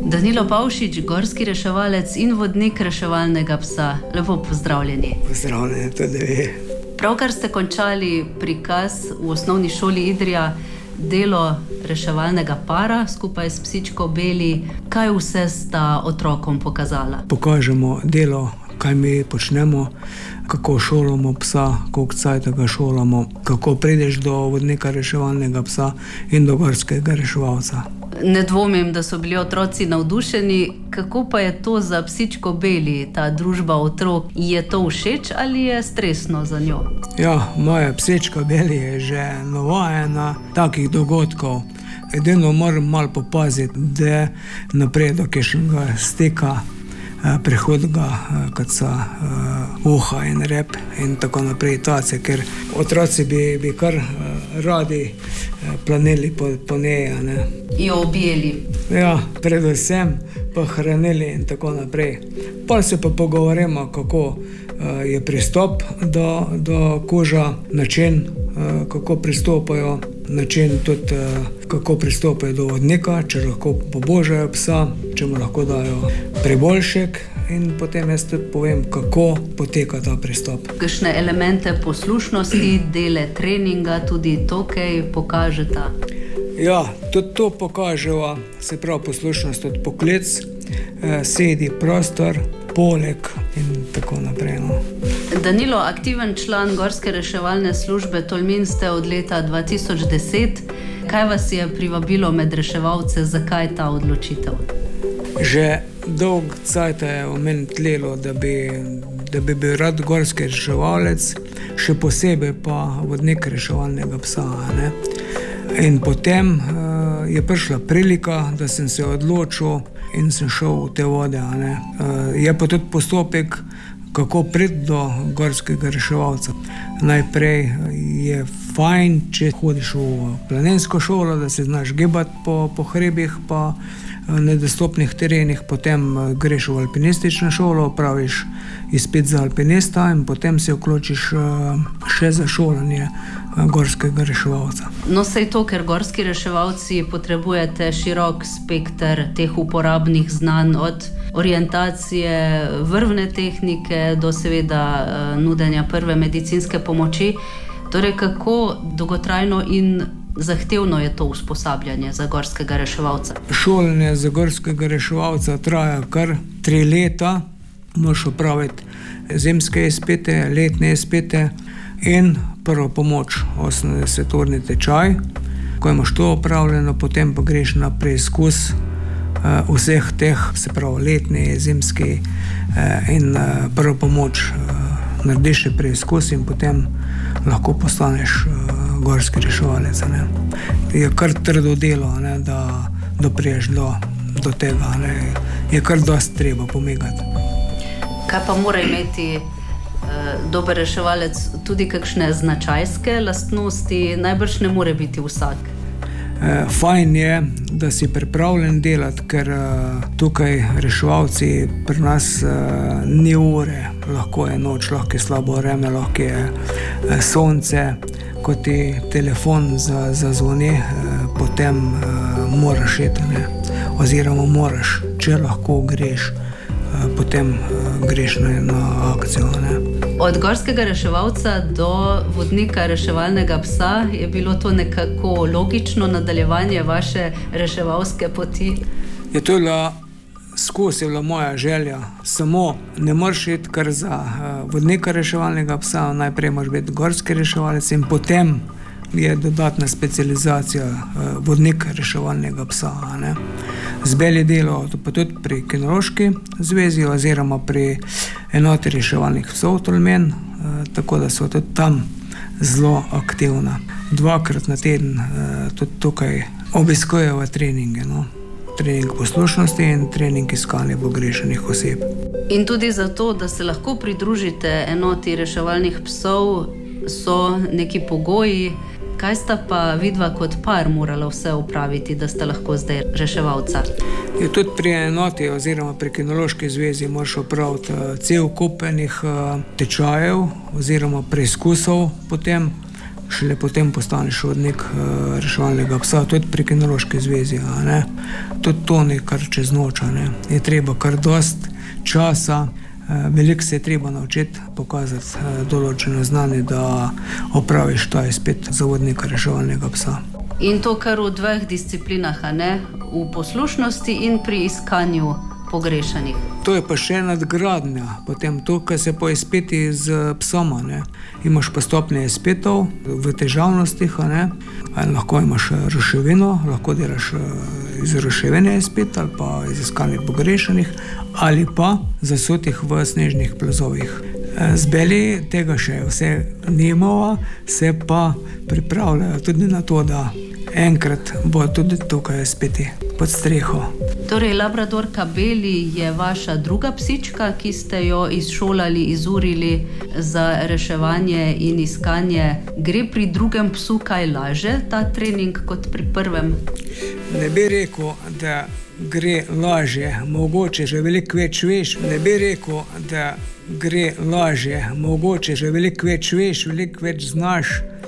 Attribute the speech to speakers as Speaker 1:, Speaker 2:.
Speaker 1: Danilo Pavšič, gorski reševalec in vodnik reševalnega psa. Lepo pozdravljeni.
Speaker 2: Pozdravljeni tudi vi.
Speaker 1: Pravkar ste končali prikaz v osnovni šoli Idrija, delo reševalnega para skupaj s psičko Beli. Kaj vse sta otrokom pokazala?
Speaker 2: Pokažemo delo, kaj mi počnemo, kako šolamo psa, koliko cajta ga šolamo, kako prideš do vodnika reševalnega psa in do gorskega reševalca.
Speaker 1: Ne dvomim, da so bili otroci navdušeni. Kako pa je to za psičko Beli, ta družba otrok? Je to všeč ali je stresno za njo?
Speaker 2: Ja, moja psička Beli je že navajena takih dogodkov. Edino moram malo popaziti, da naprej do kakšnega stika, prehodga, kot so uha in rep in tako naprej tace, ker otroci bi kar radi planili po njej, ne.
Speaker 1: Jo objeli.
Speaker 2: Ja, predvsem pa hranili in tako naprej. Pa se pa pogovorimo, kako je pristop do koža, način, kako pristopajo, način tudi, kako pristopajo do vodnika, če lahko pobožajo psa, če mu lahko dajo priboljšek, in potem jaz tudi povem, kako poteka ta pristop.
Speaker 1: Kakšne elemente poslušnosti, dele treninga, tudi to kaj pokažeta?
Speaker 2: Ja, tudi to pokaževa, se pravi poslušnost, tudi poklic, sedi prostor, poleg in tako naprej. No.
Speaker 1: Danilo, aktiven član Gorske reševalne službe Tolmin ste od leta 2010. Kaj vas je privabilo med reševalce, zakaj ta odločitev?
Speaker 2: Že dolg cajt je v meni tlelo, da bi bil rad gorski reševalec, še posebej pa vodnik reševalnega psa, ne. In potem je prišla prilika, da sem se odločil in sem šel v te vode, ne. Je pa tudi postopek, kako priti do gorskega reševalca. Najprej je fajn, če hodiš v planinsko šolo, da se znaš gibati po hribih pa nedostopnih terenih, potem greš v alpinistično šolo, opraviš izpit za alpinista in potem se vključiš še za šolanje gorskega reševalca.
Speaker 1: No, sej to, ker gorski reševalci potrebujete širok spekter teh uporabnih znanj, od orientacije, vrvne tehnike do seveda nudenja prve medicinske pomoči. Torej, kako dolgotrajno in zahtevno je to usposabljanje za gorskega reševalca?
Speaker 2: Šolanje za gorskega reševalca traja kar 3 leta. Moraš opraviti zimske izpite, letne izpite in prvo pomoč, 80-urni tečaj. Ko imaš to opravljeno, potem pa greš na preizkus vseh teh, se pravi letni, zimski in prvo pomoč. Narediš še preizkus in potem lahko postaneš gorski reševalec, ne. Je kar trdo delo, ne, da priješ do tega, ne. Je kar dosti treba pomagati.
Speaker 1: Kaj pa mora imeti dober reševalec? Tudi kakšne značajske lastnosti? Najbrž ne more biti vsak.
Speaker 2: Fajn je, da si pripravljen delati, ker tukaj reševalci pri nas ni ure. Lahko je noč, lahko je slabo vreme, lahko je sonce. Ko ti telefon zazvoni, potem moraš iti, ne. Oziroma moraš, če lahko greš, potem greš na akcijo, ne.
Speaker 1: Od gorskega reševalca do vodnika reševalnega psa je bilo to nekako logično nadaljevanje vaše reševalske poti?
Speaker 2: Je to skozi bila moja želja. Samo ne moreš iti kar za vodnika reševalnega psa, najprej moraš biti gorski reševalec in potem je dodatna specializacija vodnik reševalnega psa, ne. Zbeli delo pa tudi pri Kinološki zvezi oziroma pri enoti reševalnih psov Tolmin, tako da so tudi tam zelo aktivna. 2-krat na teden tudi tukaj obiskujejo treninge, no. Trening poslušnosti in trening iskanja pogrešenih oseb.
Speaker 1: In tudi zato, da se lahko pridružite enoti reševalnih psov, so neki pogoji. Kaj sta pa vidva kot par morala vse opraviti, da sta lahko zdaj reševalca?
Speaker 2: Je tudi pri enoti oziroma pri Kinološki zvezi moraš opraviti cel kup enih tečajev oziroma preizkusov potem, šele potem postaneš vodnik reševalnega psa, tudi pri Kinološki zvezi. Tudi to ni kar čez noč. Je treba kar dost časa, veliko se je treba naučiti, pokazati določeno znanje, da opraviš ta izpit za vodnika reševalnega psa.
Speaker 1: In to kar v dveh disciplinah, v poslušnosti in pri iskanju pogrešanih.
Speaker 2: To je pa še nadgradnja. Potem to, kar se po izpiti z psoma. Imaš pa stopnje izpitov v težavnostih. Lahko imaš ruševino, lahko delaš iz ruševine izpit ali pa iz iskanja pogrešanih ali pa zasutih v snežnih plazovih. Z Beli tega še vse nimamo, se pa pripravljajo tudi na to, da enkrat bo tudi tukaj izpiti pod streho.
Speaker 1: Torej, labradorka Beli je vaša druga psička, ki ste jo izšolali, izurili za reševanje in iskanje. Gre pri drugem psu kaj laže ta trening kot pri prvem?
Speaker 2: Ne bi rekel, da gre lažje, mogoče že veliko več veš. Ne bi rekel, da gre lažje, mogoče že veliko več veš, veliko več znaš.